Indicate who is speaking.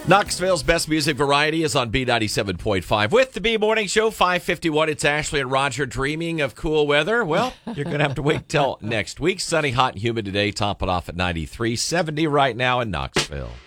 Speaker 1: Knoxville's best music variety is on B97.5. With the B Morning Show, 5:51. It's Ashley and Roger dreaming of cool weather. Well, you're going to have to wait till next week. Sunny, hot, and humid today. Top it off at 93. 70 right now in Knoxville.